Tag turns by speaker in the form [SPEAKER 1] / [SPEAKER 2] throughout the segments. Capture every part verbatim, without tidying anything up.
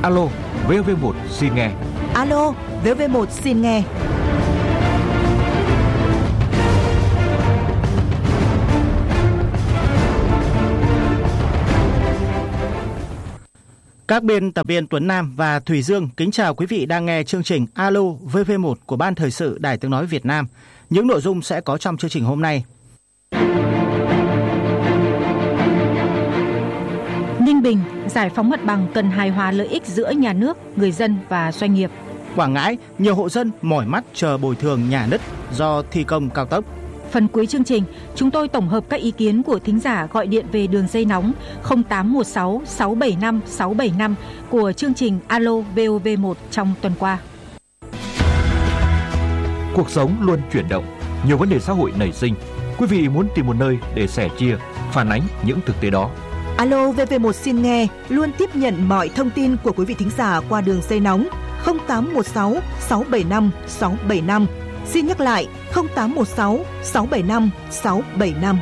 [SPEAKER 1] Alo, vê o vê một xin nghe.
[SPEAKER 2] Alo, vê o vê một xin nghe.
[SPEAKER 3] Các biên tập viên Tuấn Nam và Thùy Dương kính chào quý vị đang nghe chương trình Alo vê vê một của Ban Thời sự Đài Tiếng nói Việt Nam. Những nội dung sẽ có trong chương trình hôm nay.
[SPEAKER 4] Ninh Bình, giải phóng mặt bằng cần hài hòa lợi ích giữa nhà nước, người dân và doanh nghiệp.
[SPEAKER 3] Quảng Ngãi, nhiều hộ dân mỏi mắt chờ bồi thường nhà nứt do thi công cao tốc.
[SPEAKER 4] Phần cuối chương trình, chúng tôi tổng hợp các ý kiến của thính giả gọi điện về đường dây nóng không tám một sáu sáu bảy năm sáu bảy năm của chương trình Alo vê o vê một trong tuần qua.
[SPEAKER 1] Cuộc sống luôn chuyển động, nhiều vấn đề xã hội nảy sinh. Quý vị muốn tìm một nơi để sẻ chia, phản ánh những thực tế đó.
[SPEAKER 2] Alo vê vê một xin nghe luôn tiếp nhận mọi thông tin của quý vị thính giả qua đường dây nóng không tám một sáu sáu bảy năm sáu bảy năm. Xin nhắc lại không tám một sáu sáu bảy năm sáu bảy năm.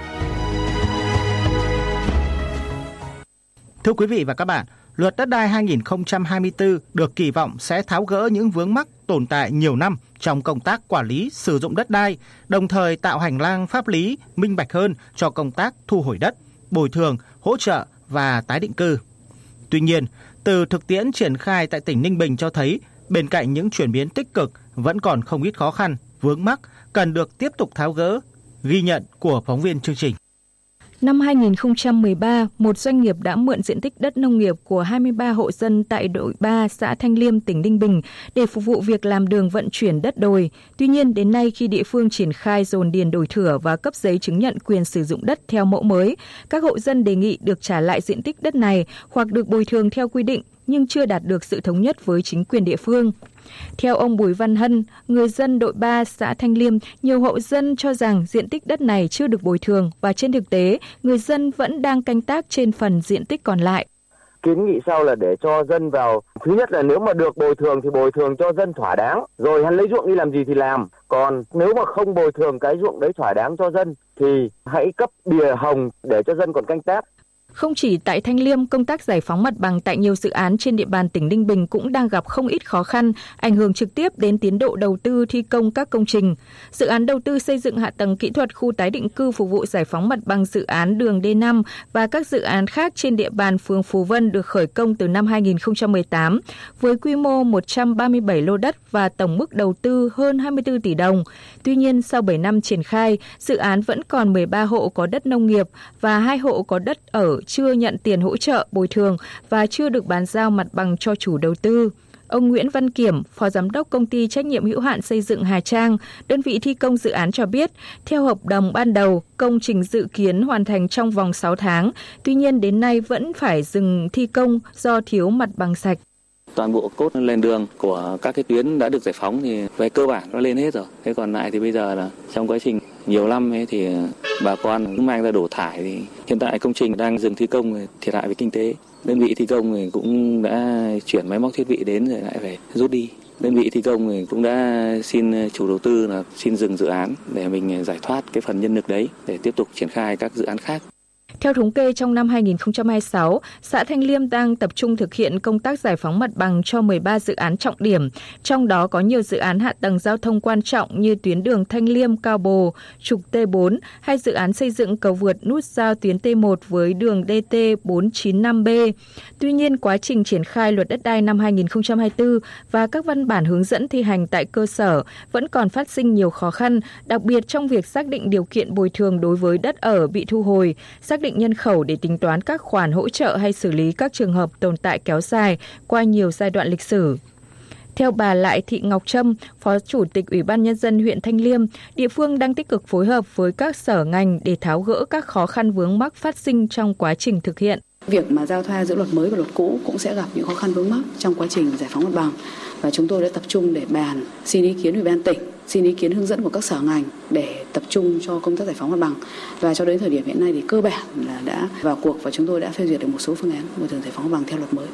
[SPEAKER 3] Thưa quý vị và các bạn, Luật Đất đai hai không hai tư được kỳ vọng sẽ tháo gỡ những vướng mắc tồn tại nhiều năm trong công tác quản lý sử dụng đất đai, đồng thời tạo hành lang pháp lý minh bạch hơn cho công tác thu hồi đất, bồi thường, hỗ trợ và tái định cư. Tuy nhiên, từ thực tiễn triển khai tại tỉnh Ninh Bình cho thấy, bên cạnh những chuyển biến tích cực vẫn còn không ít khó khăn, vướng mắc cần được tiếp tục tháo gỡ. Ghi nhận của phóng viên chương trình.
[SPEAKER 5] Năm hai không một ba, một doanh nghiệp đã mượn diện tích đất nông nghiệp của hai mươi ba hộ dân tại đội ba xã Thanh Liêm, tỉnh Ninh Bình để phục vụ việc làm đường vận chuyển đất đồi. Tuy nhiên, đến nay khi địa phương triển khai dồn điền đổi thửa và cấp giấy chứng nhận quyền sử dụng đất theo mẫu mới, các hộ dân đề nghị được trả lại diện tích đất này hoặc được bồi thường theo quy định, nhưng chưa đạt được sự thống nhất với chính quyền địa phương. Theo ông Bùi Văn Hân, người dân đội ba xã Thanh Liêm, nhiều hộ dân cho rằng diện tích đất này chưa được bồi thường và trên thực tế, người dân vẫn đang canh tác trên phần diện tích còn lại.
[SPEAKER 6] Kiến nghị sau là để cho dân vào, thứ nhất là nếu mà được bồi thường thì bồi thường cho dân thỏa đáng, rồi hắn lấy ruộng đi làm gì thì làm. Còn nếu mà không bồi thường cái ruộng đấy thỏa đáng cho dân thì hãy cấp bìa hồng để cho dân còn canh tác.
[SPEAKER 5] Không chỉ tại Thanh Liêm, công tác giải phóng mặt bằng tại nhiều dự án trên địa bàn tỉnh Ninh Bình cũng đang gặp không ít khó khăn, ảnh hưởng trực tiếp đến tiến độ đầu tư thi công các công trình. Dự án đầu tư xây dựng hạ tầng kỹ thuật khu tái định cư phục vụ giải phóng mặt bằng dự án đường D năm và các dự án khác trên địa bàn phường Phú Vân được khởi công từ năm hai không một tám với quy mô một trăm ba mươi bảy lô đất và tổng mức đầu tư hơn hai mươi tư tỷ đồng. Tuy nhiên, sau bảy năm triển khai, dự án vẫn còn mười ba hộ có đất nông nghiệp và hai hộ có đất ở chưa nhận tiền hỗ trợ bồi thường và chưa được bàn giao mặt bằng cho chủ đầu tư. Ông Nguyễn Văn Kiểm, Phó Giám đốc Công ty Trách nhiệm hữu hạn Xây dựng Hà Trang, đơn vị thi công dự án cho biết, theo hợp đồng ban đầu, công trình dự kiến hoàn thành trong vòng sáu tháng, tuy nhiên đến nay vẫn phải dừng thi công do thiếu mặt bằng sạch.
[SPEAKER 7] Toàn bộ cốt lên đường của các cái tuyến đã được giải phóng thì về cơ bản nó lên hết rồi. Thế còn lại thì bây giờ là trong quá trình nhiều năm ấy thì bà con mang ra đổ thải thì hiện tại công trình đang dừng thi công, thiệt hại về kinh tế. Đơn vị thi công thì cũng đã chuyển máy móc thiết bị đến rồi lại phải rút đi. Đơn vị thi công thì cũng đã xin chủ đầu tư là xin dừng dự án để mình giải thoát cái phần nhân lực đấy để tiếp tục triển khai các dự án khác.
[SPEAKER 5] Theo thống kê, trong năm hai không hai sáu, xã Thanh Liêm đang tập trung thực hiện công tác giải phóng mặt bằng cho mười ba dự án trọng điểm, trong đó có nhiều dự án hạ tầng giao thông quan trọng như tuyến đường Thanh Liêm - Cao Bồ, trục T bốn, hay dự án xây dựng cầu vượt nút giao tuyến T một với đường D T bốn chín năm B. Tuy nhiên, quá trình triển khai Luật Đất đai năm hai không hai tư và các văn bản hướng dẫn thi hành tại cơ sở vẫn còn phát sinh nhiều khó khăn, đặc biệt trong việc xác định điều kiện bồi thường đối với đất ở bị thu hồi, xác định nhân khẩu để tính toán các khoản hỗ trợ hay xử lý các trường hợp tồn tại kéo dài qua nhiều giai đoạn lịch sử. Theo bà Lại Thị Ngọc Trâm, Phó Chủ tịch Ủy ban Nhân dân huyện Thanh Liêm, địa phương đang tích cực phối hợp với các sở ngành để tháo gỡ các khó khăn vướng mắc phát sinh trong quá trình thực hiện.
[SPEAKER 8] Việc mà giao thoa giữa luật mới và luật cũ cũng sẽ gặp những khó khăn vướng mắc trong quá trình giải phóng mặt bằng. Và chúng tôi đã tập trung để bàn, xin ý kiến Ủy ban tỉnh, xin ý kiến hướng dẫn của các sở ngành để tập trung cho công tác giải phóng mặt bằng. Và cho đến thời điểm hiện nay thì cơ bản là đã vào cuộc và chúng tôi đã phê duyệt được một số phương án bồi thường giải phóng mặt bằng theo luật mới.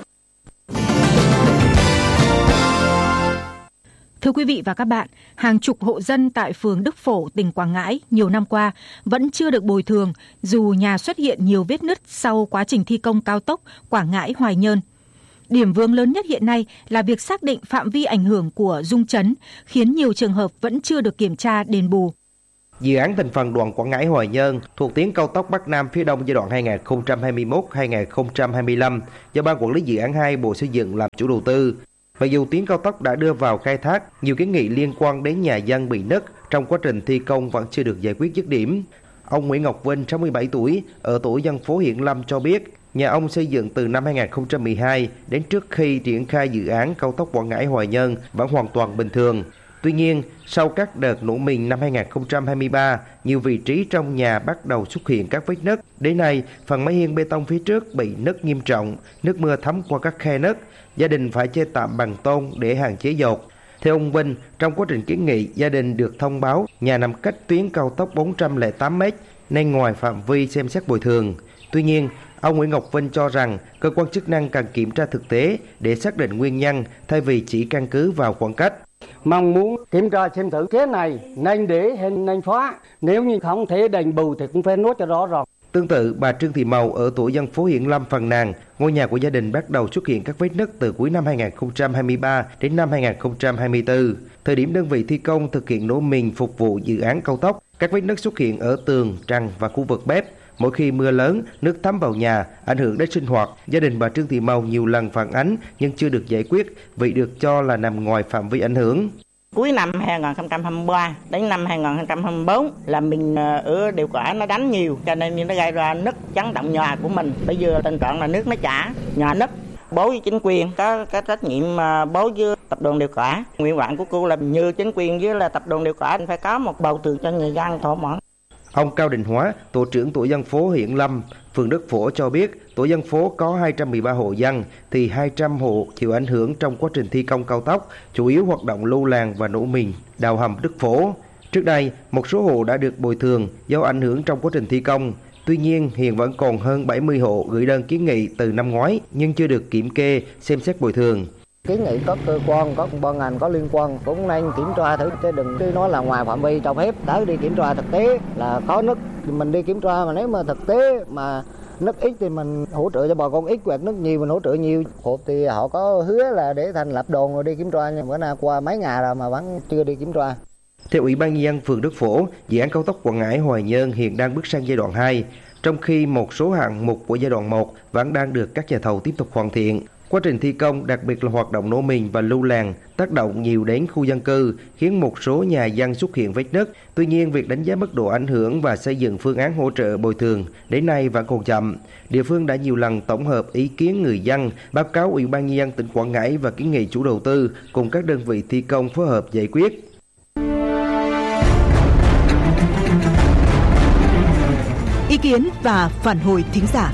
[SPEAKER 4] Thưa quý vị và các bạn, hàng chục hộ dân tại phường Đức Phổ, tỉnh Quảng Ngãi nhiều năm qua vẫn chưa được bồi thường dù nhà xuất hiện nhiều vết nứt sau quá trình thi công cao tốc Quảng Ngãi - Hoài Nhơn. Điểm vướng lớn nhất hiện nay là việc xác định phạm vi ảnh hưởng của rung chấn, khiến nhiều trường hợp vẫn chưa được kiểm tra đền bù.
[SPEAKER 9] Dự án thành phần đoạn Quảng Ngãi - Hoài Nhơn thuộc tuyến cao tốc Bắc Nam phía Đông giai đoạn hai nghìn không trăm hai mươi mốt đến hai nghìn không trăm hai mươi lăm do Ban Quản lý Dự án hai Bộ Xây dựng làm chủ đầu tư. Mặc dù tuyến cao tốc đã đưa vào khai thác, nhiều kiến nghị liên quan đến nhà dân bị nứt trong quá trình thi công vẫn chưa được giải quyết dứt điểm. Ông Nguyễn Ngọc Vinh, sáu mươi bảy tuổi, ở tổ dân phố Hiển Lâm cho biết, nhà ông xây dựng từ năm hai nghìn không trăm mười hai đến trước khi triển khai dự án cao tốc Quảng Ngãi - Hoài Nhơn vẫn hoàn toàn bình thường. Tuy nhiên, sau các đợt nổ mìn năm hai nghìn không trăm hai mươi ba, nhiều vị trí trong nhà bắt đầu xuất hiện các vết nứt. Đến nay, phần mái hiên bê tông phía trước bị nứt nghiêm trọng, nước mưa thấm qua các khe nứt. Gia đình phải che tạm bằng tôn để hạn chế dột. Theo ông Vinh, trong quá trình kiến nghị, gia đình được thông báo nhà nằm cách tuyến cao tốc bốn trăm lẻ tám mét nên ngoài phạm vi xem xét bồi thường. Tuy nhiên, ông Nguyễn Ngọc Vinh cho rằng cơ quan chức năng cần kiểm tra thực tế để xác định nguyên nhân thay vì chỉ căn cứ vào khoảng cách.
[SPEAKER 10] Mong muốn kiểm tra xem thử cái này nên để hay nên phá, nếu như không thể đền bù thì cũng phải nói cho rõ ràng.
[SPEAKER 9] Tương tự, bà Trương Thị Màu ở tổ dân phố Hiển Lâm phàn nàn ngôi nhà của gia đình bắt đầu xuất hiện các vết nứt từ cuối năm hai nghìn không trăm hai mươi ba đến năm hai nghìn không trăm hai mươi tư. Thời điểm đơn vị thi công thực hiện nổ mìn phục vụ dự án cao tốc, các vết nứt xuất hiện ở tường, trần và khu vực bếp. Mỗi khi mưa lớn, nước thấm vào nhà, ảnh hưởng đến sinh hoạt. Gia đình bà Trương Thị Màu nhiều lần phản ánh nhưng chưa được giải quyết vì được cho là nằm ngoài phạm vi ảnh hưởng.
[SPEAKER 11] Cuối năm hai nghìn không trăm hai mươi ba đến năm hai nghìn không trăm hai mươi tư là mình ở điều quả nó đánh nhiều cho nên nó gây ra nứt chấn động nhà của mình. Bây giờ tình trạng là nước nó chảy, nhà nứt. Bố với chính quyền có cái trách nhiệm mà bố với tập đoàn điều quả. Nguyện vọng của cô là như chính quyền với là tập đoàn điều quả phải có một bầu tường cho người dân thỏa mãn.
[SPEAKER 9] Ông Cao Đình Hóa, tổ trưởng tổ dân phố Hiển Lâm, phường Đức Phổ cho biết, tổ dân phố có hai trăm mười ba hộ dân thì hai trăm hộ chịu ảnh hưởng trong quá trình thi công cao tốc, chủ yếu hoạt động lưu làng và nổ mìn, đào hầm Đức Phổ. Trước đây, một số hộ đã được bồi thường do ảnh hưởng trong quá trình thi công. Tuy nhiên, hiện vẫn còn hơn bảy mươi hộ gửi đơn kiến nghị từ năm ngoái nhưng chưa được kiểm kê, xem xét bồi thường.
[SPEAKER 10] Kiến nghị các cơ quan, các ban ngành có liên quan cũng nên kiểm tra thử, chứ đừng cứ nói là ngoài phạm vi cho phép. Tới đi kiểm tra thực tế là có nứt thì mình đi kiểm tra, mà nếu mà thực tế mà nứt ít thì mình hỗ trợ cho bà con ít, hoặc nứt nhiều mình hỗ trợ nhiều. Hộp thì họ có hứa là để thành lập đồn rồi đi kiểm tra, nhưng bữa nay qua mấy ngày rồi mà vẫn chưa đi kiểm tra.
[SPEAKER 9] Theo Ủy ban nhân dân phường Đức Phổ, dự án cao tốc Quảng Ngãi - Hoài Nhơn hiện đang bước sang giai đoạn hai, trong khi một số hạng mục của giai đoạn một vẫn đang được các nhà thầu tiếp tục hoàn thiện. Quá trình thi công, đặc biệt là hoạt động nổ mìn và lưu làng, tác động nhiều đến khu dân cư, khiến một số nhà dân xuất hiện vết nứt. Tuy nhiên, việc đánh giá mức độ ảnh hưởng và xây dựng phương án hỗ trợ bồi thường đến nay vẫn còn chậm. Địa phương đã nhiều lần tổng hợp ý kiến người dân, báo cáo Ủy ban nhân dân tỉnh Quảng Ngãi và kiến nghị chủ đầu tư cùng các đơn vị thi công phối hợp giải quyết.
[SPEAKER 2] Ý kiến và phản hồi thính giả.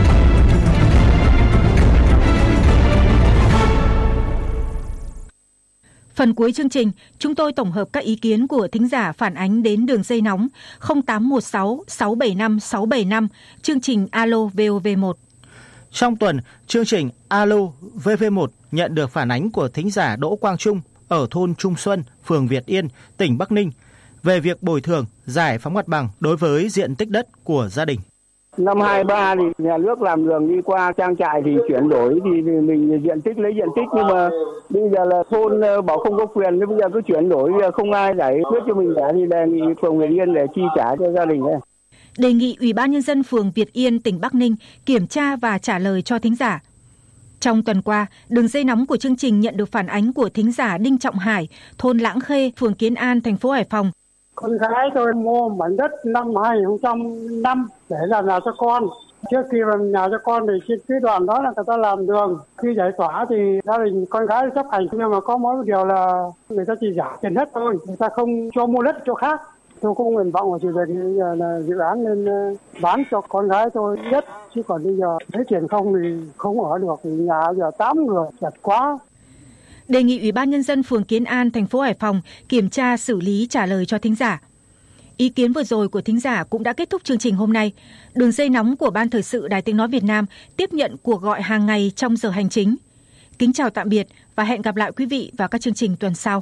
[SPEAKER 4] Phần cuối chương trình, chúng tôi tổng hợp các ý kiến của thính giả phản ánh đến đường dây nóng không tám một sáu sáu bảy năm sáu bảy năm, chương trình Alo vê o vê một.
[SPEAKER 3] Trong tuần, chương trình Alo vê o vê một nhận được phản ánh của thính giả Đỗ Quang Trung ở thôn Trung Xuân, phường Việt Yên, tỉnh Bắc Ninh về việc bồi thường, giải phóng mặt bằng đối với diện tích đất của gia đình.
[SPEAKER 10] Năm hai ba thì nhà nước làm đường đi qua trang trại thì chuyển đổi thì mình diện tích lấy diện tích, nhưng mà bây giờ là thôn bảo không có quyền, bây giờ cứ chuyển đổi không ai giải quyết cho mình cả, thì đề nghị phường Việt Yên để chi trả cho gia đình này.
[SPEAKER 4] Đề nghị Ủy ban nhân dân phường Việt Yên, tỉnh Bắc Ninh kiểm tra và trả lời cho thính giả. Trong tuần qua, đường dây nóng của chương trình nhận được phản ánh của thính giả Đinh Trọng Hải, thôn Lãng Khê, phường Kiến An, thành phố Hải Phòng.
[SPEAKER 10] Con gái tôi mua mảnh đất năm hai nghìn không trăm năm để làm nhà cho con. Trước khi làm nhà cho con thì trên cái đoạn đó là người ta làm đường. Khi giải tỏa thì gia đình con gái chấp hành, nhưng mà có mỗi một điều là người ta chỉ trả tiền đất thôi, người ta không cho mua đất chỗ khác. Tôi cũng nguyện vọng của chủ tịch là dự án nên bán cho con gái tôi nhất, chứ còn bây giờ lấy tiền không thì không ở được, thì nhà giờ tám người chật quá.
[SPEAKER 4] Đề nghị Ủy ban nhân dân phường Kiến An, thành phố Hải Phòng kiểm tra xử lý trả lời cho thính giả. Ý kiến vừa rồi của thính giả cũng đã kết thúc chương trình hôm nay. Đường dây nóng của Ban Thời sự Đài Tiếng nói Việt Nam tiếp nhận cuộc gọi hàng ngày trong giờ hành chính. Kính chào tạm biệt và hẹn gặp lại quý vị vào các chương trình tuần sau.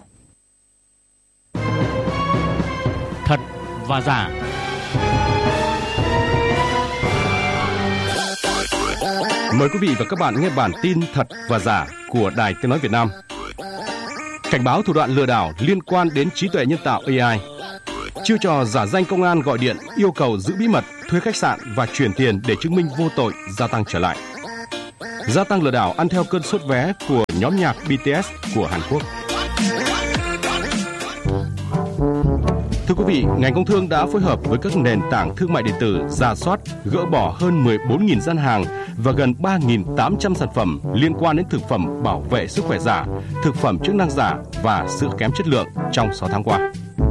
[SPEAKER 1] Thật và giả.
[SPEAKER 12] Mời quý vị và các bạn nghe bản tin thật và giả của Đài Tiếng nói Việt Nam. Cảnh báo thủ đoạn lừa đảo liên quan đến trí tuệ nhân tạo a i. Chiêu trò giả danh công an gọi điện yêu cầu giữ bí mật, thuê khách sạn và chuyển tiền để chứng minh vô tội gia tăng trở lại. Gia tăng lừa đảo ăn theo cơn sốt vé của nhóm nhạc bê tê ét của Hàn Quốc. Thưa quý vị, ngành công thương đã phối hợp với các nền tảng thương mại điện tử rà soát, gỡ bỏ hơn mười bốn nghìn gian hàng và gần ba nghìn tám trăm sản phẩm liên quan đến thực phẩm bảo vệ sức khỏe giả, thực phẩm chức năng giả và sữa kém chất lượng trong sáu tháng qua.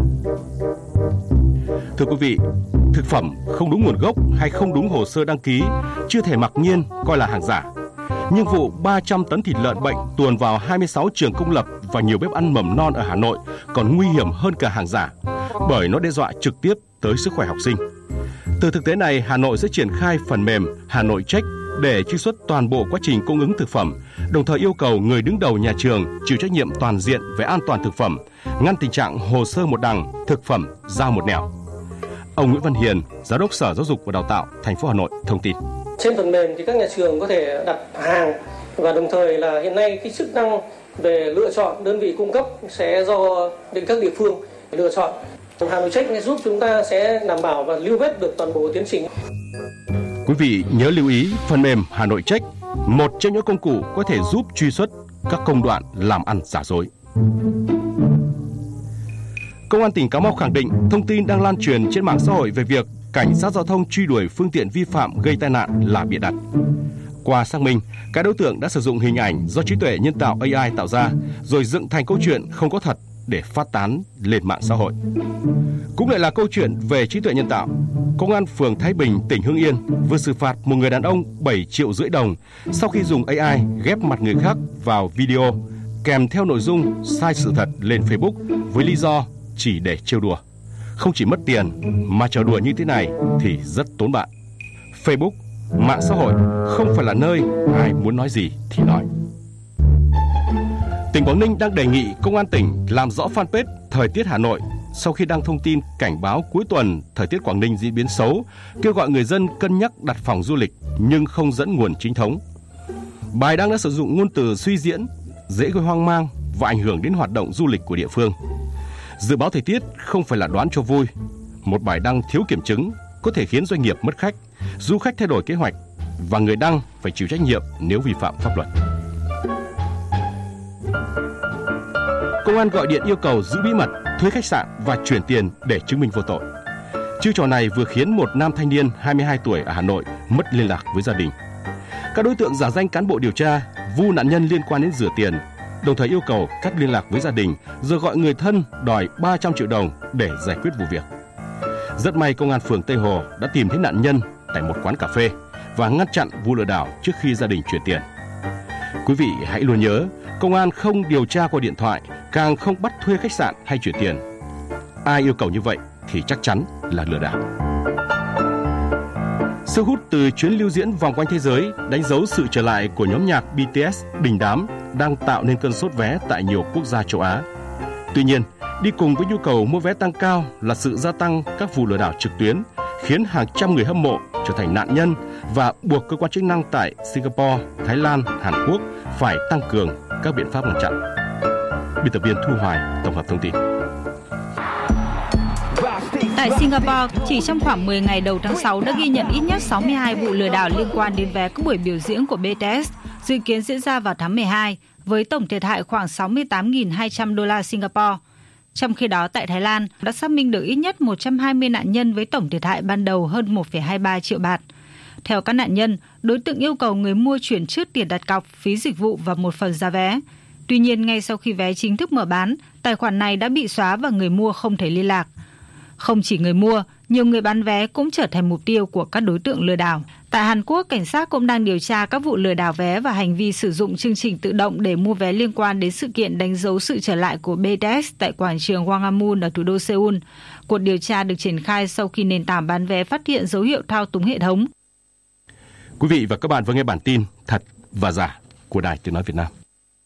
[SPEAKER 12] Thưa quý vị, thực phẩm không đúng nguồn gốc hay không đúng hồ sơ đăng ký chưa thể mặc nhiên coi là hàng giả. Nhưng vụ ba trăm tấn thịt lợn bệnh tuồn vào hai mươi sáu trường công lập và nhiều bếp ăn mầm non ở Hà Nội còn nguy hiểm hơn cả hàng giả, bởi nó đe dọa trực tiếp tới sức khỏe học sinh. Từ thực tế này, Hà Nội sẽ triển khai phần mềm Hà Nội Check để truy xuất toàn bộ quá trình cung ứng thực phẩm, đồng thời yêu cầu người đứng đầu nhà trường chịu trách nhiệm toàn diện về an toàn thực phẩm, ngăn tình trạng hồ sơ một đằng, thực phẩm giao một nẻo. Ông Nguyễn Văn Hiền, Giám đốc Sở Giáo dục và Đào tạo thành phố Hà Nội thông tin.
[SPEAKER 13] Trên phần mềm thì các nhà trường có thể đặt hàng và đồng thời là hiện nay cái chức năng về lựa chọn đơn vị cung cấp sẽ do đến các địa phương lựa chọn. Hà Nội Check giúp chúng ta sẽ đảm bảo và lưu vết được toàn bộ tiến trình.
[SPEAKER 12] Quý vị nhớ lưu ý phần mềm Hà Nội Check, một trong những công cụ có thể giúp truy xuất các công đoạn làm ăn giả dối. Công an tỉnh Cà Mau khẳng định thông tin đang lan truyền trên mạng xã hội về việc cảnh sát giao thông truy đuổi phương tiện vi phạm gây tai nạn là bịa đặt. Qua xác minh, các đối tượng đã sử dụng hình ảnh do trí tuệ nhân tạo a i tạo ra rồi dựng thành câu chuyện không có thật để phát tán lên mạng xã hội. Cũng lại là câu chuyện về trí tuệ nhân tạo. Công an phường Thái Bình, tỉnh Hưng Yên vừa xử phạt một người đàn ông bảy triệu rưỡi đồng sau khi dùng a i ghép mặt người khác vào video kèm theo nội dung sai sự thật lên Facebook với lý do chỉ để trêu đùa. Không chỉ mất tiền mà trò đùa như thế này thì rất tốn bạc. Facebook, mạng xã hội không phải là nơi ai muốn nói gì thì nói. Tỉnh Quảng Ninh đang đề nghị Công an tỉnh làm rõ fanpage Thời tiết Hà Nội sau khi đăng thông tin cảnh báo cuối tuần thời tiết Quảng Ninh diễn biến xấu, kêu gọi người dân cân nhắc đặt phòng du lịch nhưng không dẫn nguồn chính thống. Bài đăng đã sử dụng ngôn từ suy diễn, dễ gây hoang mang và ảnh hưởng đến hoạt động du lịch của địa phương. Dự báo thời tiết không phải là đoán cho vui. Một bài đăng thiếu kiểm chứng có thể khiến doanh nghiệp mất khách, du khách thay đổi kế hoạch và người đăng phải chịu trách nhiệm nếu vi phạm pháp luật. Công an gọi điện yêu cầu giữ bí mật, thuê khách sạn và chuyển tiền để chứng minh vô tội. Chiêu trò này vừa khiến một nam thanh niên hai mươi hai tuổi ở Hà Nội mất liên lạc với gia đình. Các đối tượng giả danh cán bộ điều tra, vu nạn nhân liên quan đến rửa tiền, đồng thời yêu cầu cắt liên lạc với gia đình rồi gọi người thân đòi ba trăm triệu đồng để giải quyết vụ việc. Rất may công an phường Tây Hồ đã tìm thấy nạn nhân tại một quán cà phê và ngăn chặn vụ lừa đảo trước khi gia đình chuyển tiền. Quý vị hãy luôn nhớ, công an không điều tra qua điện thoại, càng không bắt thuê khách sạn hay chuyển tiền. Ai yêu cầu như vậy thì chắc chắn là lừa đảo. Sức hút từ chuyến lưu diễn vòng quanh thế giới đánh dấu sự trở lại của nhóm nhạc bê tê ét đình đám đang tạo nên cơn sốt vé tại nhiều quốc gia châu Á. Tuy nhiên, đi cùng với nhu cầu mua vé tăng cao là sự gia tăng các vụ lừa đảo trực tuyến, khiến hàng trăm người hâm mộ trở thành nạn nhân và buộc cơ quan chức năng tại Singapore, Thái Lan, Hàn Quốc phải tăng cường các biện pháp ngăn chặn. Biên tập viên Thu Hoài tổng hợp thông tin.
[SPEAKER 14] Tại Singapore, chỉ trong khoảng mười ngày đầu tháng sáu đã ghi nhận ít nhất sáu mươi hai vụ lừa đảo liên quan đến vé các buổi biểu diễn của bê tê ét, dự kiến diễn ra vào tháng mười hai, với tổng thiệt hại khoảng sáu mươi tám nghìn hai trăm đô la Singapore. Trong khi đó, tại Thái Lan, đã xác minh được ít nhất một trăm hai mươi nạn nhân với tổng thiệt hại ban đầu hơn một phẩy hai ba triệu baht. Theo các nạn nhân, đối tượng yêu cầu người mua chuyển trước tiền đặt cọc, phí dịch vụ và một phần giá vé. Tuy nhiên, ngay sau khi vé chính thức mở bán, tài khoản này đã bị xóa và người mua không thể liên lạc. Không chỉ người mua, nhiều người bán vé cũng trở thành mục tiêu của các đối tượng lừa đảo. Tại Hàn Quốc, cảnh sát cũng đang điều tra các vụ lừa đảo vé và hành vi sử dụng chương trình tự động để mua vé liên quan đến sự kiện đánh dấu sự trở lại của bê tê ét tại quảng trường Gwanghwamun ở thủ đô Seoul. Cuộc điều tra được triển khai sau khi nền tảng bán vé phát hiện dấu hiệu thao túng hệ thống.
[SPEAKER 12] Quý vị và các bạn vừa nghe bản tin Thật và Giả của Đài Tiếng nói Việt Nam.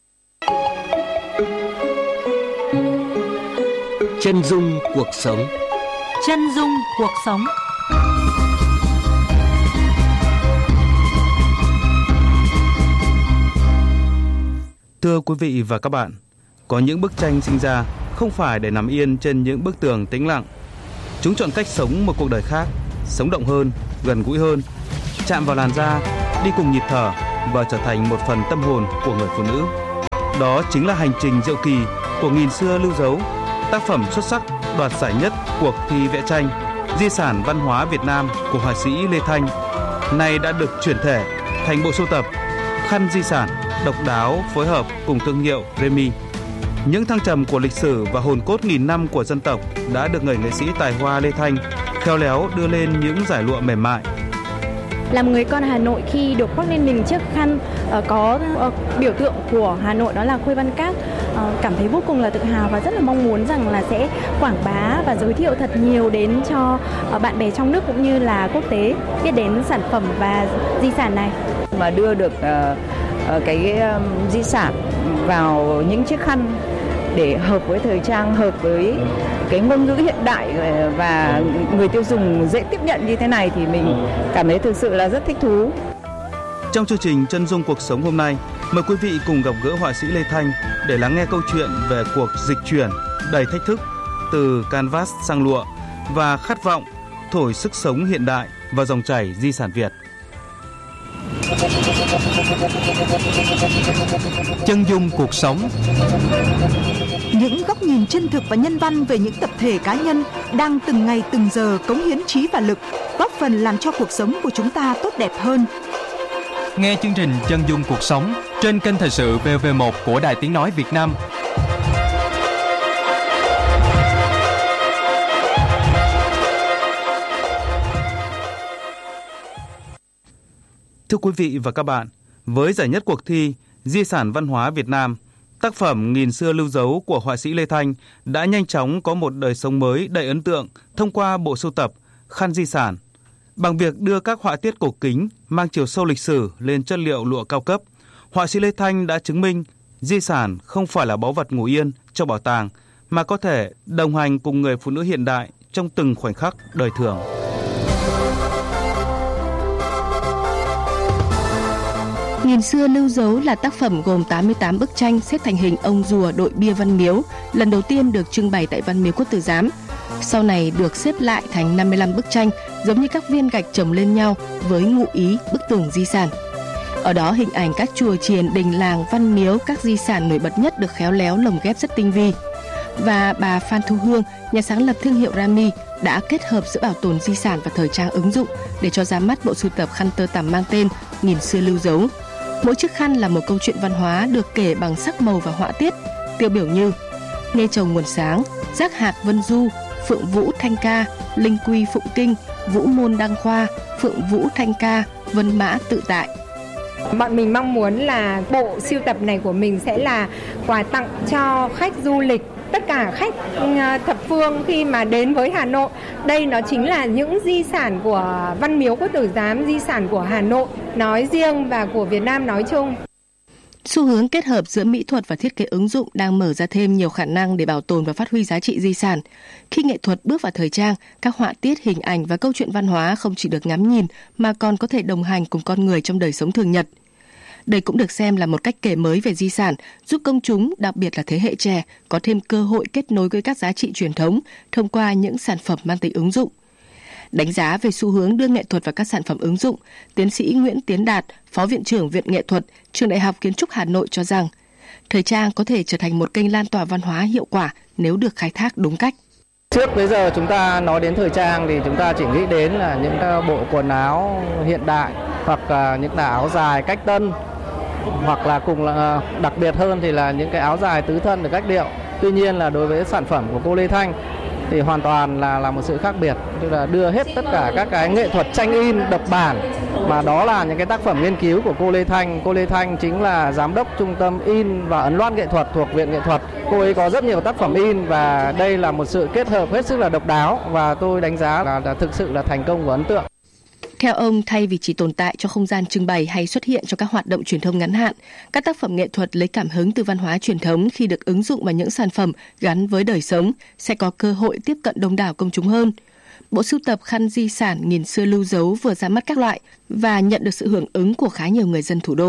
[SPEAKER 15] Chân dung cuộc sống.
[SPEAKER 14] Chân dung cuộc sống.
[SPEAKER 3] Thưa quý vị và các bạn, có những bức tranh sinh ra không phải để nằm yên trên những bức tường tĩnh lặng. Chúng chọn cách sống một cuộc đời khác, sống động hơn, gần gũi hơn, chạm vào làn da, đi cùng nhịp thở và trở thành một phần tâm hồn của người phụ nữ. Đó chính là hành trình diệu kỳ của Nghìn xưa lưu dấu, tác phẩm xuất sắc đoạt giải nhất cuộc thi vẽ tranh Di sản văn hóa Việt Nam của họa sĩ Lê Thanh, nay đã được chuyển thể thành bộ sưu tập Khăn di sản độc đáo phối hợp cùng thương hiệu Remy. Những thăng trầm của lịch sử và hồn cốt nghìn năm của dân tộc đã được người nghệ sĩ tài hoa Lê Thanh khéo léo đưa lên những dải lụa mềm mại.
[SPEAKER 16] Là một người con Hà Nội, khi được khoác lên mình chiếc khăn uh, có uh, biểu tượng của Hà Nội, đó là Khuê Văn Các, uh, cảm thấy vô cùng là tự hào và rất là mong muốn rằng là sẽ quảng bá và giới thiệu thật nhiều đến cho uh, bạn bè trong nước cũng như là quốc tế biết đến sản phẩm và di sản này.
[SPEAKER 17] Mà đưa được uh, uh, cái um, di sản vào những chiếc khăn để hợp với thời trang, hợp với cái ngôn ngữ hiện đại và người tiêu dùng dễ tiếp nhận như thế này thì mình cảm thấy thực sự là rất thích thú.
[SPEAKER 3] Trong chương trình Chân dung cuộc sống hôm nay, mời quý vị cùng gặp gỡ họa sĩ Lê Thanh để lắng nghe câu chuyện về cuộc dịch chuyển đầy thách thức từ canvas sang lụa và khát vọng thổi sức sống hiện đại vào dòng chảy di sản Việt.
[SPEAKER 15] Chân dung cuộc sống.
[SPEAKER 2] Những góc nhìn chân thực và nhân văn về những tập thể cá nhân đang từng ngày từng giờ cống hiến trí và lực, góp phần làm cho cuộc sống của chúng ta tốt đẹp hơn.
[SPEAKER 15] Nghe chương trình Chân dung cuộc sống trên kênh Thời sự vê o vê một của Đài Tiếng nói Việt Nam.
[SPEAKER 3] Thưa quý vị và các bạn, với giải nhất cuộc thi Di sản văn hóa Việt Nam, tác phẩm Nghìn xưa lưu dấu của họa sĩ Lê Thanh đã nhanh chóng có một đời sống mới đầy ấn tượng thông qua bộ sưu tập Khăn di sản. Bằng việc đưa các họa tiết cổ kính mang chiều sâu lịch sử lên chất liệu lụa cao cấp, họa sĩ Lê Thanh đã chứng minh di sản không phải là báu vật ngủ yên trong bảo tàng, mà có thể đồng hành cùng người phụ nữ hiện đại trong từng khoảnh khắc đời thường.
[SPEAKER 18] Nghìn xưa lưu dấu là tác phẩm gồm tám mươi tám bức tranh xếp thành hình ông rùa đội bia Văn Miếu, lần đầu tiên được trưng bày tại Văn Miếu Quốc Tử Giám. Sau này được xếp lại thành năm mươi lăm bức tranh giống như các viên gạch chồng lên nhau với ngụ ý bức tường di sản. Ở đó hình ảnh các chùa chiền, đình làng, văn miếu, các di sản nổi bật nhất được khéo léo lồng ghép rất tinh vi. Và bà Phan Thu Hương, nhà sáng lập thương hiệu Remy, đã kết hợp giữa bảo tồn di sản và thời trang ứng dụng để cho ra mắt bộ sưu tập khăn tơ tằm mang tên Nghìn xưa lưu dấu. Mỗi chiếc khăn là một câu chuyện văn hóa được kể bằng sắc màu và họa tiết, tiêu biểu như Nghe trầu nguồn sáng, Giác hạc vân du, Phượng vũ thanh ca, Linh quy phụng kinh, Vũ môn đăng khoa, Phượng vũ thanh ca, Vân mã tự tại.
[SPEAKER 19] Bọn mình mong muốn là bộ sưu tập này của mình sẽ là quà tặng cho khách du lịch, tất cả khách thập phương khi mà đến với Hà Nội. Đây nó chính là những di sản của Văn Miếu Quốc Tử Giám, di sản của Hà Nội nói riêng và của Việt Nam nói chung.
[SPEAKER 18] Xu hướng kết hợp giữa mỹ thuật và thiết kế ứng dụng đang mở ra thêm nhiều khả năng để bảo tồn và phát huy giá trị di sản. Khi nghệ thuật bước vào thời trang, các họa tiết, hình ảnh và câu chuyện văn hóa không chỉ được ngắm nhìn mà còn có thể đồng hành cùng con người trong đời sống thường nhật. Đây cũng được xem là một cách kể mới về di sản, giúp công chúng, đặc biệt là thế hệ trẻ, có thêm cơ hội kết nối với các giá trị truyền thống thông qua những sản phẩm mang tính ứng dụng. Đánh giá về xu hướng đưa nghệ thuật vào các sản phẩm ứng dụng, tiến sĩ Nguyễn Tiến Đạt, Phó Viện trưởng Viện Nghệ thuật, Trường Đại học Kiến trúc Hà Nội cho rằng, thời trang có thể trở thành một kênh lan tỏa văn hóa hiệu quả nếu được khai thác đúng cách.
[SPEAKER 20] Trước bây giờ chúng ta nói đến thời trang thì chúng ta chỉ nghĩ đến là những bộ quần áo hiện đại hoặc những là áo dài cách tân, hoặc là cùng là đặc biệt hơn thì là những cái áo dài tứ thân được cách điệu. Tuy nhiên là đối với sản phẩm của cô Lê Thanh thì hoàn toàn là là một sự khác biệt, tức là đưa hết tất cả các cái nghệ thuật tranh in độc bản, mà đó là những cái tác phẩm nghiên cứu của cô Lê Thanh. Cô Lê Thanh chính là giám đốc trung tâm in và ấn loát nghệ thuật thuộc Viện Nghệ thuật. Cô ấy có rất nhiều tác phẩm in và đây là một sự kết hợp hết sức là độc đáo và tôi đánh giá là, là thực sự là thành công và ấn tượng.
[SPEAKER 18] Theo ông, thay vì chỉ tồn tại cho không gian trưng bày hay xuất hiện cho các hoạt động truyền thông ngắn hạn, các tác phẩm nghệ thuật lấy cảm hứng từ văn hóa truyền thống khi được ứng dụng vào những sản phẩm gắn với đời sống sẽ có cơ hội tiếp cận đông đảo công chúng hơn. Bộ sưu tập khăn di sản Nghìn xưa lưu dấu vừa ra mắt các loại và nhận được sự hưởng ứng của khá nhiều người dân thủ đô.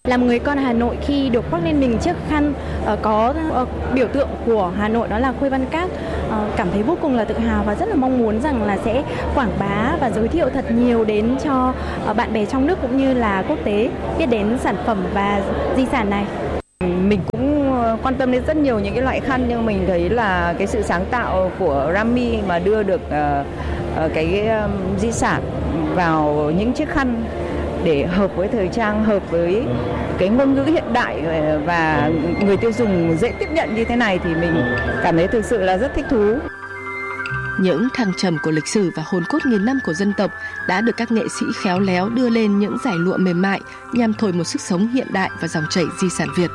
[SPEAKER 16] Là một người con Hà Nội, khi được khoác lên mình chiếc khăn uh, có uh, biểu tượng của Hà Nội đó là Khuê Văn Các, uh, cảm thấy vô cùng là tự hào và rất là mong muốn rằng là sẽ quảng bá và giới thiệu thật nhiều đến cho uh, bạn bè trong nước cũng như là quốc tế biết đến sản phẩm và di sản này.
[SPEAKER 17] Mình cũng quan tâm đến rất nhiều những cái loại khăn, nhưng mình thấy là cái sự sáng tạo của Rami mà đưa được uh, uh, cái um, di sản vào những chiếc khăn để hợp với thời trang, hợp với cái ngôn ngữ hiện đại và người tiêu dùng dễ tiếp nhận như thế này thì mình cảm thấy thực sự là rất thích thú.
[SPEAKER 18] Những thăng trầm của lịch sử và hồn cốt nghìn năm của dân tộc đã được các nghệ sĩ khéo léo đưa lên những dải lụa mềm mại nhằm thổi một sức sống hiện đại và dòng chảy di sản Việt.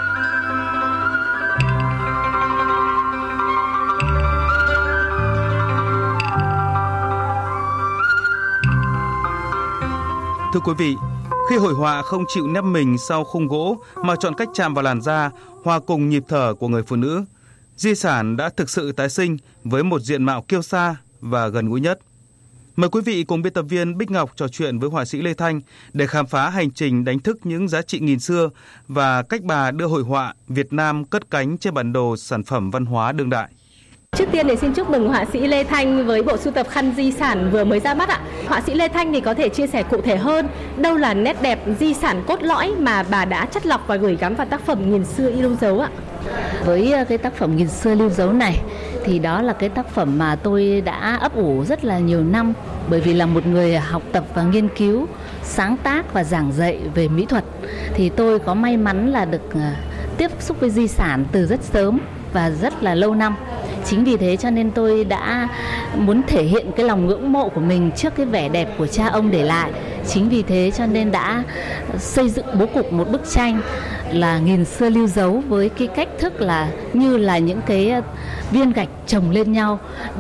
[SPEAKER 21] Thưa quý vị, khi hội họa không chịu nép mình sau khung gỗ mà chọn cách chạm vào làn da, hòa cùng nhịp thở của người phụ nữ, di sản đã thực sự tái sinh với một diện mạo kiêu sa và gần gũi nhất. Mời quý vị cùng biên tập viên Bích Ngọc trò chuyện với họa sĩ Lê Thanh để khám phá hành trình đánh thức những giá trị nghìn xưa và cách bà đưa hội họa Việt Nam cất cánh trên bản đồ sản phẩm văn hóa đương đại.
[SPEAKER 22] Trước tiên thì xin chúc mừng họa sĩ Lê Thanh với bộ sưu tập khăn di sản vừa mới ra mắt ạ. Họa sĩ Lê Thanh thì có thể chia sẻ cụ thể hơn đâu là nét đẹp di sản cốt lõi mà bà đã chắt lọc và gửi gắm vào tác phẩm Nghìn xưa lưu dấu ạ.
[SPEAKER 23] Với cái tác phẩm Nghìn xưa lưu dấu này thì đó là cái tác phẩm mà tôi đã ấp ủ rất là nhiều năm, bởi vì là một người học tập và nghiên cứu, sáng tác và giảng dạy về mỹ thuật thì tôi có may mắn là được tiếp xúc với di sản từ rất sớm và rất là lâu năm. Chính vì thế cho nên tôi đã muốn thể hiện cái lòng ngưỡng mộ của mình trước cái vẻ đẹp của cha ông để lại. Chính vì thế cho nên đã xây dựng bố cục một bức tranh là Nghìn xưa lưu dấu với cái cách thức là như là những cái viên gạch chồng lên nhau.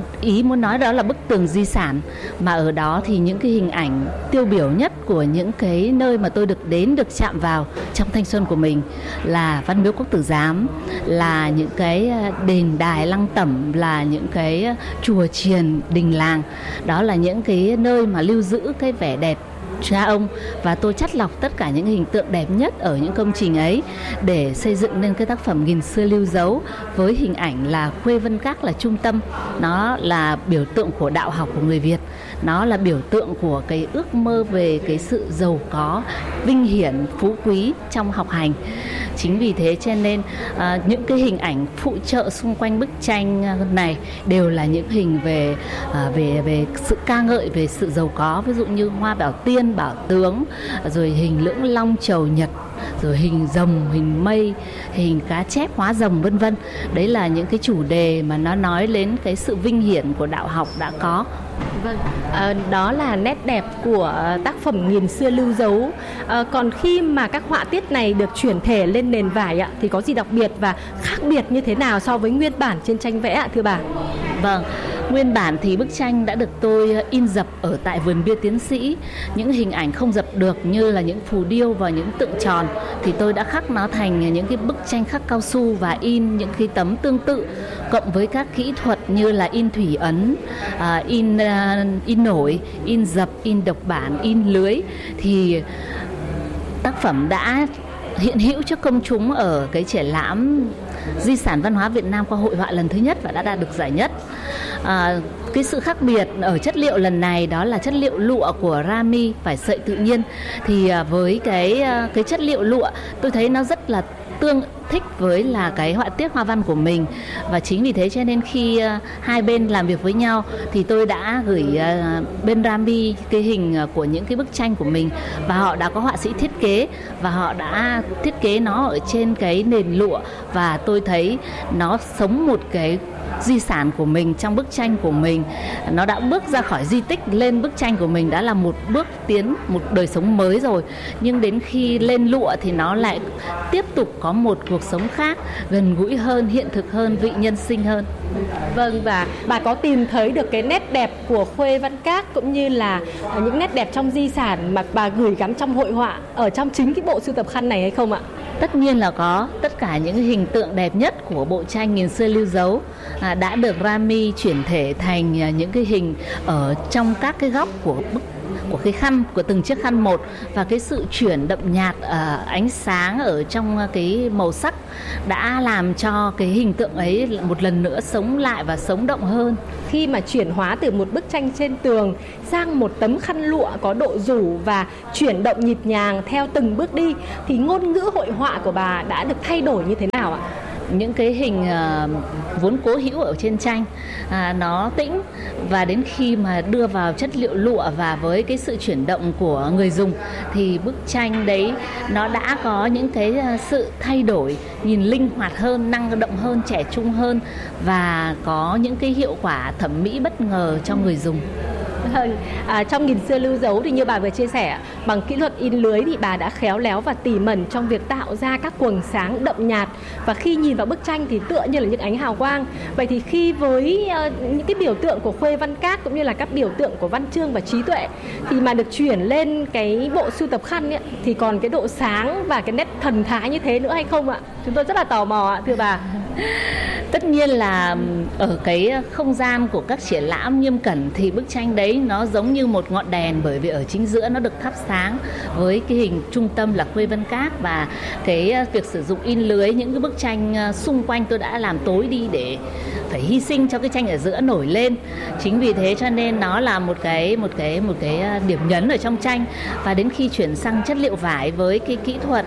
[SPEAKER 23] Ý muốn nói đó là bức tường di sản, mà ở đó thì những cái hình ảnh tiêu biểu nhất của những cái nơi mà tôi được đến, được chạm vào trong thanh xuân của mình là Văn Miếu Quốc Tử Giám, là những cái đền đài lăng tẩm, là những cái chùa chiền đình làng. Đó là những cái nơi mà lưu giữ cái vẻ đẹp cha ông, và tôi chắt lọc tất cả những hình tượng đẹp nhất ở những công trình ấy để xây dựng nên cái tác phẩm Nghìn xưa lưu dấu với hình ảnh là Khuê Văn Các là trung tâm. Nó là biểu tượng của đạo học của người Việt, nó là biểu tượng của cái ước mơ về cái sự giàu có, vinh hiển, phú quý trong học hành. Chính vì thế cho nên à, những cái hình ảnh phụ trợ xung quanh bức tranh này đều là những hình về à, về về sự ca ngợi về sự giàu có, ví dụ như hoa bảo tiên, bảo tướng, rồi hình lưỡng long chầu nhật, rồi hình rồng, hình mây, hình cá chép hóa rồng, vân vân. Đấy là những cái chủ đề mà nó nói đến cái sự vinh hiển của đạo học đã có.
[SPEAKER 22] Vâng, à, đó là nét đẹp của tác phẩm Nghìn xưa lưu dấu. À, còn khi mà các họa tiết này được chuyển thể lên nền vải ạ, thì có gì đặc biệt và khác biệt như thế nào so với nguyên bản trên tranh vẽ ạ thưa bà?
[SPEAKER 23] Vâng, nguyên bản thì bức tranh đã được tôi in dập ở tại vườn bia Tiến Sĩ. Những hình ảnh không dập được như là những phù điêu và những tượng tròn thì tôi đã khắc nó thành những cái bức tranh khắc cao su và in những cái tấm tương tự, cộng với các kỹ thuật như là in thủy ấn, uh, in uh, in nổi, in dập, in độc bản, in lưới, thì tác phẩm đã hiện hữu trước công chúng ở cái triển lãm di sản văn hóa Việt Nam qua hội họa lần thứ nhất và đã đạt được giải nhất. À, cái sự khác biệt ở chất liệu lần này đó là chất liệu lụa của Rami, vải sợi tự nhiên. Thì với cái cái chất liệu lụa tôi thấy nó rất là tương thích với là cái họa tiết hoa văn của mình, và chính vì thế cho nên khi uh, hai bên làm việc với nhau thì tôi đã gửi uh, bên Rami cái hình uh, của những cái bức tranh của mình, và họ đã có họa sĩ thiết kế và họ đã thiết kế nó ở trên cái nền lụa, và tôi thấy nó sống một cái di sản của mình trong bức tranh của mình. Nó đã bước ra khỏi di tích lên bức tranh của mình đã là một bước tiến, một đời sống mới rồi, nhưng đến khi lên lụa thì nó lại tiếp tục có một cuộc sống khác, gần gũi hơn, hiện thực hơn, vị nhân sinh hơn.
[SPEAKER 22] Vâng, và bà có tìm thấy được cái nét đẹp của Khuê Văn Các cũng như là những nét đẹp trong di sản mà bà gửi gắm trong hội họa ở trong chính cái bộ sưu tập khăn này hay không ạ?
[SPEAKER 23] Tất nhiên là có. Tất cả những hình tượng đẹp nhất của bộ tranh Nghìn xưa lưu dấu à, đã được Rami chuyển thể thành những cái hình ở trong các cái góc của bức của cái khăn, của từng chiếc khăn một, và cái sự chuyển đậm nhạt ở ánh sáng ở trong cái màu sắc đã làm cho cái hình tượng ấy một lần nữa sống lại và sống động hơn.
[SPEAKER 22] Khi mà chuyển hóa từ một bức tranh trên tường sang một tấm khăn lụa có độ rủ và chuyển động nhịp nhàng theo từng bước đi, thì ngôn ngữ hội họa của bà đã được thay đổi như thế nào ạ?
[SPEAKER 23] Những cái hình uh, vốn cố hữu ở trên tranh uh, nó tĩnh, và đến khi mà đưa vào chất liệu lụa và với cái sự chuyển động của người dùng thì bức tranh đấy nó đã có những cái uh, sự thay đổi, nhìn linh hoạt hơn, năng động hơn, trẻ trung hơn, và có những cái hiệu quả thẩm mỹ bất ngờ cho người dùng.
[SPEAKER 22] À, trong Nghìn xưa lưu dấu thì như bà vừa chia sẻ, bằng kỹ thuật in lưới thì bà đã khéo léo và tỉ mẩn trong việc tạo ra các quầng sáng đậm nhạt, và khi nhìn vào bức tranh thì tựa như là những ánh hào quang. Vậy thì khi với uh, những cái biểu tượng của Khuê Văn Các cũng như là các biểu tượng của văn chương và trí tuệ thì mà được chuyển lên cái bộ sưu tập khăn ấy, thì còn cái độ sáng và cái nét thần thái như thế nữa hay không ạ? Chúng tôi rất là tò mò ạ, thưa bà.
[SPEAKER 23] Tất nhiên là ở cái không gian của các triển lãm nghiêm cẩn thì bức tranh đấy nó giống như một ngọn đèn, bởi vì ở chính giữa nó được thắp sáng với cái hình trung tâm là Khuê Văn Các, và cái việc sử dụng in lưới, những cái bức tranh xung quanh tôi đã làm tối đi để phải hy sinh cho cái tranh ở giữa nổi lên. Chính vì thế cho nên nó là một cái một cái một cái điểm nhấn ở trong tranh. Và đến khi chuyển sang chất liệu vải với cái kỹ thuật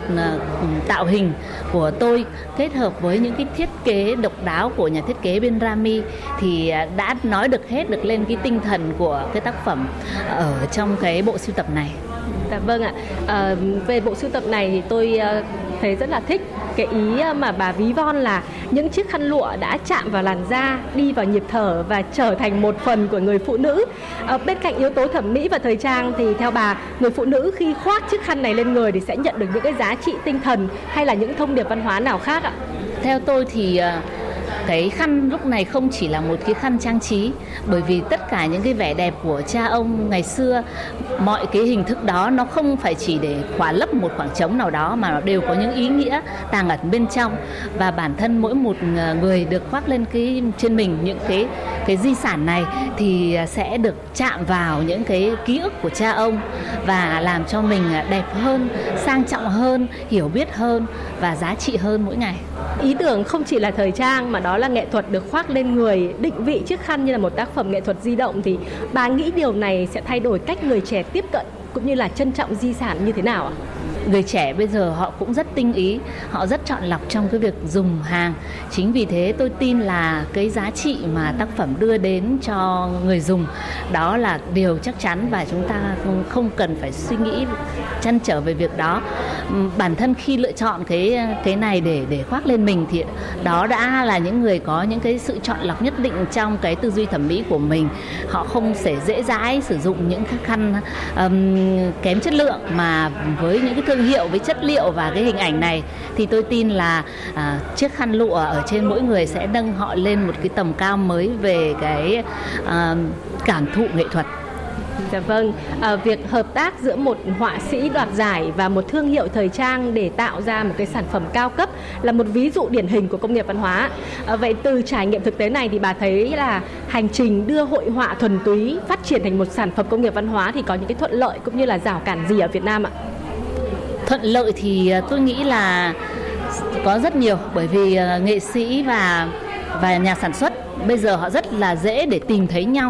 [SPEAKER 23] tạo hình của tôi kết hợp với những cái thiết kế độc đáo của nhà thiết kế bên Rami thì đã nói được hết được lên cái tinh thần của cái tác phẩm ở trong cái bộ sưu tập này.
[SPEAKER 22] Dạ vâng ạ. À, về bộ sưu tập này thì tôi uh, thấy rất là thích cái ý mà bà ví von là những chiếc khăn lụa đã chạm vào làn da, đi vào nhịp thở và trở thành một phần của người phụ nữ. À, bên cạnh yếu tố thẩm mỹ và thời trang thì theo bà, người phụ nữ khi khoác chiếc khăn này lên người thì sẽ nhận được những cái giá trị tinh thần hay là những thông điệp văn hóa nào khác ạ?
[SPEAKER 23] Theo tôi thì uh... cái khăn lúc này không chỉ là một cái khăn trang trí, bởi vì tất cả những cái vẻ đẹp của cha ông ngày xưa, mọi cái hình thức đó nó không phải chỉ để khỏa lấp một khoảng trống nào đó, mà nó đều có những ý nghĩa tàng ẩn bên trong. Và bản thân mỗi một người được khoác lên cái trên mình những cái cái di sản này thì sẽ được chạm vào những cái ký ức của cha ông và làm cho mình đẹp hơn, sang trọng hơn, hiểu biết hơn và giá trị hơn mỗi ngày.
[SPEAKER 22] Ý tưởng không chỉ là thời trang mà đó là nghệ thuật được khoác lên người, định vị chiếc khăn như là một tác phẩm nghệ thuật di động, thì bà nghĩ điều này sẽ thay đổi cách người trẻ tiếp cận cũng như là trân trọng di sản như thế nào ạ?
[SPEAKER 23] Người trẻ bây giờ họ cũng rất tinh ý, họ rất chọn lọc trong cái việc dùng hàng. Chính vì thế tôi tin là cái giá trị mà tác phẩm đưa đến cho người dùng đó là điều chắc chắn, và chúng ta không cần phải suy nghĩ trăn trở về việc đó. Bản thân khi lựa chọn cái cái này để để khoác lên mình thì đó đã là những người có những cái sự chọn lọc nhất định trong cái tư duy thẩm mỹ của mình. Họ không thể dễ dãi sử dụng những cái khăn um, kém chất lượng, mà với những cái thương hiệu, với chất liệu và cái hình ảnh này thì tôi tin là à, chiếc khăn lụa ở trên mỗi người sẽ nâng họ lên một cái tầm cao mới về cái à, cảm thụ nghệ thuật.
[SPEAKER 22] Dạ vâng, à, việc hợp tác giữa một họa sĩ đoạt giải và một thương hiệu thời trang để tạo ra một cái sản phẩm cao cấp là một ví dụ điển hình của công nghiệp văn hóa. À, vậy từ trải nghiệm thực tế này thì bà thấy là hành trình đưa hội họa thuần túy phát triển thành một sản phẩm công nghiệp văn hóa thì có những cái thuận lợi cũng như là rào cản gì ở Việt Nam ạ?
[SPEAKER 23] Thuận lợi thì tôi nghĩ là có rất nhiều, bởi vì nghệ sĩ và và nhà sản xuất bây giờ họ rất là dễ để tìm thấy nhau.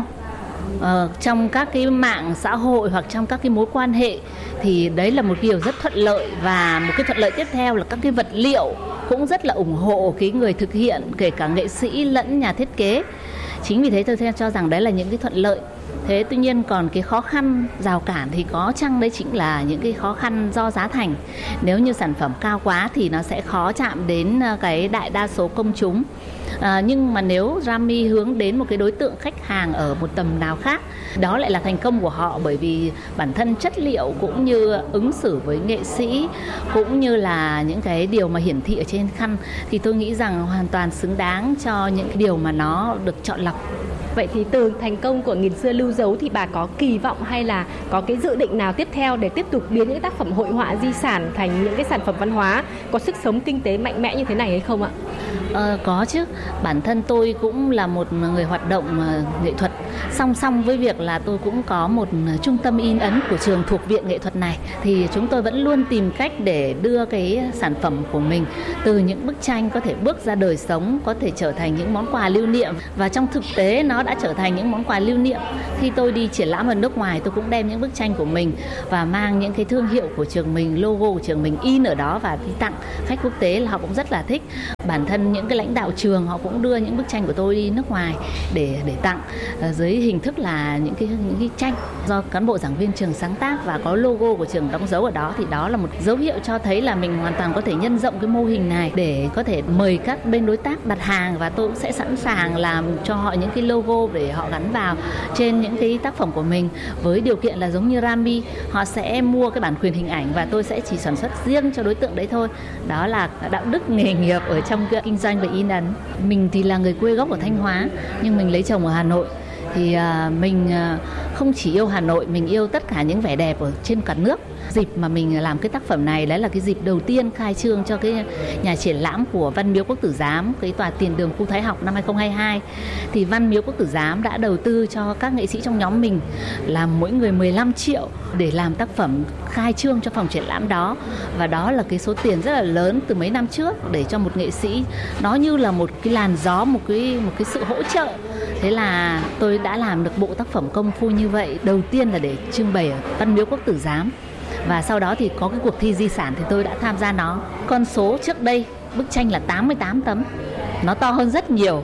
[SPEAKER 23] Ờ, trong các cái mạng xã hội hoặc trong các cái mối quan hệ thì đấy là một điều rất thuận lợi. Và một cái thuận lợi tiếp theo là các cái vật liệu cũng rất là ủng hộ cái người thực hiện, kể cả nghệ sĩ lẫn nhà thiết kế. Chính vì thế tôi cho rằng đấy là những cái thuận lợi. Thế tuy nhiên còn cái khó khăn, rào cản thì có chăng đấy chính là những cái khó khăn do giá thành. Nếu như sản phẩm cao quá thì nó sẽ khó chạm đến cái đại đa số công chúng. À, nhưng mà nếu Rami hướng đến một cái đối tượng khách hàng ở một tầm nào khác, đó lại là thành công của họ, bởi vì bản thân chất liệu cũng như ứng xử với nghệ sĩ cũng như là những cái điều mà hiển thị ở trên khăn thì tôi nghĩ rằng hoàn toàn xứng đáng cho những cái điều mà nó được chọn lọc.
[SPEAKER 22] Vậy thì từ thành công của Nghìn xưa lưu dấu thì bà có kỳ vọng hay là có cái dự định nào tiếp theo để tiếp tục biến những tác phẩm hội họa di sản thành những cái sản phẩm văn hóa có sức sống kinh tế mạnh mẽ như thế này hay không ạ?
[SPEAKER 23] Ờ, có chứ. Bản thân tôi cũng là một người hoạt động uh, nghệ thuật Song song với việc là tôi cũng có một trung tâm in ấn của trường thuộc viện nghệ thuật này, thì chúng tôi vẫn luôn tìm cách để đưa cái sản phẩm của mình từ những bức tranh có thể bước ra đời sống, có thể trở thành những món quà lưu niệm, và trong thực tế nó đã trở thành những món quà lưu niệm. Khi tôi đi triển lãm ở nước ngoài, tôi cũng đem những bức tranh của mình và mang những cái thương hiệu của trường mình, logo của trường mình in ở đó và đi tặng khách quốc tế, là họ cũng rất là thích. Bản thân những cái lãnh đạo trường họ cũng đưa những bức tranh của tôi đi nước ngoài để để tặng uh, dưới hình thức là những cái những cái tranh do cán bộ giảng viên trường sáng tác và có logo của trường đóng dấu ở đó, thì đó là một dấu hiệu cho thấy là mình hoàn toàn có thể nhân rộng cái mô hình này để có thể mời các bên đối tác đặt hàng, và tôi cũng sẽ sẵn sàng làm cho họ những cái logo để họ gắn vào trên những cái tác phẩm của mình, với điều kiện là giống như Rami, họ sẽ mua cái bản quyền hình ảnh và tôi sẽ chỉ sản xuất riêng cho đối tượng đấy thôi. Đó là đạo đức nghề nghiệp ở trong kinh doanh và in ấn. Mình thì là người quê gốc ở Thanh Hóa, nhưng mình lấy chồng ở Hà Nội. Thì uh, mình uh, không chỉ yêu Hà Nội, mình yêu tất cả những vẻ đẹp ở trên cả nước. Dịp mà mình làm cái tác phẩm này, đấy là cái dịp đầu tiên khai trương cho cái nhà triển lãm của Văn Miếu Quốc Tử Giám, cái tòa tiền đường khu Thái học năm hai không hai hai. Thì Văn Miếu Quốc Tử Giám đã đầu tư cho các nghệ sĩ trong nhóm mình là mỗi người mười lăm triệu để làm tác phẩm khai trương cho phòng triển lãm đó. Và đó là cái số tiền rất là lớn từ mấy năm trước để cho một nghệ sĩ, nó như là một cái làn gió, một cái, một cái sự hỗ trợ. Thế là tôi đã làm được bộ tác phẩm công phu như vậy. Đầu tiên là để trưng bày ở Văn Miếu Quốc Tử Giám, và sau đó thì có cái cuộc thi di sản thì tôi đã tham gia nó. Con số trước đây bức tranh là tám mươi tám tấm, nó to hơn rất nhiều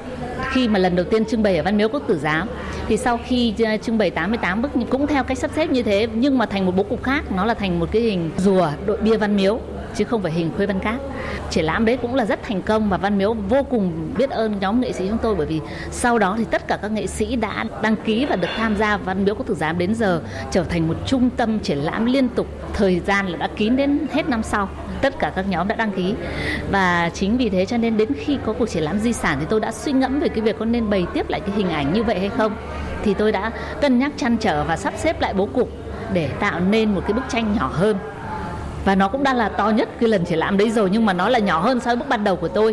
[SPEAKER 23] khi mà lần đầu tiên trưng bày ở Văn Miếu Quốc Tử Giám. Thì sau khi trưng bày tám mươi tám bức cũng theo cách sắp xếp như thế, nhưng mà thành một bố cục khác, nó là thành một cái hình rùa đội bia Văn Miếu chứ không phải hình Khuê Văn Các. Triển lãm đấy cũng là rất thành công và Văn Miếu vô cùng biết ơn nhóm nghệ sĩ chúng tôi, bởi vì sau đó thì tất cả các nghệ sĩ đã đăng ký và được tham gia Văn Miếu Quốc Tử Giám đến giờ trở thành một trung tâm triển lãm liên tục, thời gian là đã kín đến hết năm sau. Tất cả các nhóm đã đăng ký, và chính vì thế cho nên đến khi có cuộc triển lãm di sản thì tôi đã suy ngẫm về cái việc có nên bày tiếp lại cái hình ảnh như vậy hay không. Thì tôi đã cân nhắc trăn trở và sắp xếp lại bố cục để tạo nên một cái bức tranh nhỏ hơn. Và nó cũng đã là to nhất cái lần triển lãm đấy rồi, nhưng mà nó là nhỏ hơn so với bức ban đầu của tôi.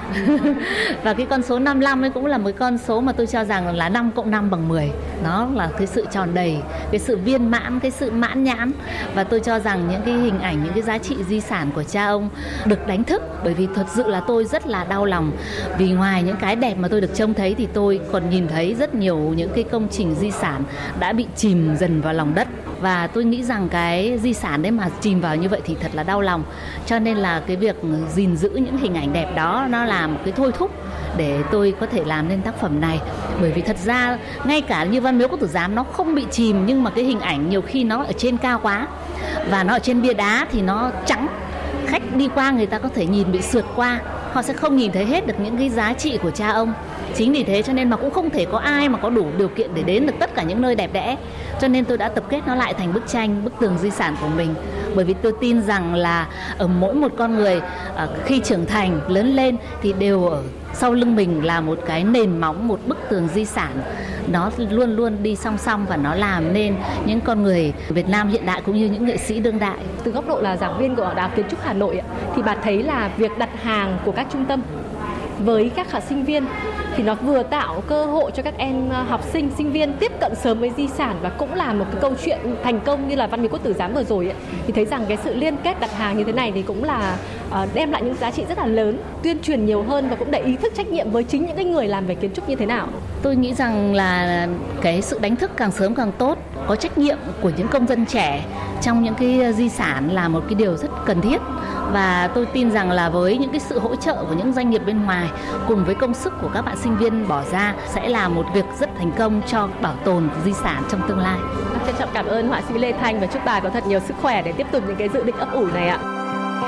[SPEAKER 23] Và cái con số năm mươi lăm ấy cũng là một con số mà tôi cho rằng là năm cộng năm bằng mười. Nó là cái sự tròn đầy, cái sự viên mãn, cái sự mãn nhãn. Và tôi cho rằng những cái hình ảnh, những cái giá trị di sản của cha ông được đánh thức. Bởi vì thật sự là tôi rất là đau lòng, vì ngoài những cái đẹp mà tôi được trông thấy thì tôi còn nhìn thấy rất nhiều những cái công trình di sản đã bị chìm dần vào lòng đất. Và tôi nghĩ rằng cái di sản đấy mà chìm vào như vậy thì thật là đau lòng. Cho nên là cái việc gìn giữ những hình ảnh đẹp đó nó là một cái thôi thúc để tôi có thể làm nên tác phẩm này. Bởi vì thật ra ngay cả như Văn Miếu Quốc Tử Giám nó không bị chìm, nhưng mà cái hình ảnh nhiều khi nó ở trên cao quá và nó ở trên bia đá thì nó trắng. Khách đi qua người ta có thể nhìn bị sượt qua, họ sẽ không nhìn thấy hết được những cái giá trị của cha ông. Chính vì thế cho nên mà cũng không thể có ai mà có đủ điều kiện để đến được tất cả những nơi đẹp đẽ. Cho nên tôi đã tập kết nó lại thành bức tranh, bức tường di sản của mình. Bởi vì tôi tin rằng là ở mỗi một con người khi trưởng thành, lớn lên thì đều ở sau lưng mình là một cái nền móng, một bức tường di sản. Nó luôn luôn đi song song và nó làm nên những con người Việt Nam hiện đại cũng như những nghệ sĩ đương đại.
[SPEAKER 22] Từ góc độ là giảng viên của Đại học Kiến trúc Hà Nội thì bà thấy là việc đặt hàng của các trung tâm với các sinh viên thì nó vừa tạo cơ hội cho các em học sinh, sinh viên tiếp cận sớm với di sản, và cũng là một cái câu chuyện thành công như là Văn Miếu Quốc Tử Giám vừa rồi ấy. Thì thấy rằng cái sự liên kết đặt hàng như thế này thì cũng là uh, đem lại những giá trị rất là lớn, tuyên truyền nhiều hơn và cũng để ý thức trách nhiệm với chính những cái người làm về kiến trúc như thế nào.
[SPEAKER 23] Tôi nghĩ rằng là cái sự đánh thức càng sớm càng tốt, có trách nhiệm của những công dân trẻ trong những cái di sản là một cái điều rất cần thiết. Và tôi tin rằng là với những cái sự hỗ trợ của những doanh nghiệp bên ngoài cùng với công sức của các bạn sinh viên bỏ ra sẽ là một việc rất thành công cho bảo tồn di sản trong tương lai.
[SPEAKER 22] Trân trọng cảm ơn họa sĩ Lê Thanh và chúc bà có thật nhiều sức khỏe để tiếp tục những cái dự định ấp ủ này ạ.